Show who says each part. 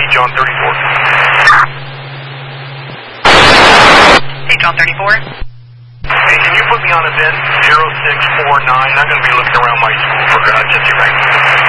Speaker 1: John 34.
Speaker 2: Hey, John 34.
Speaker 1: Hey, can you put me on event 0649? I'm going to be looking around my school for Jesse Rankin.